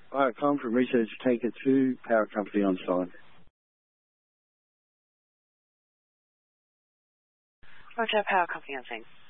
Com from Research Taker 2, Power Company on side. Roger, Power Company on scene.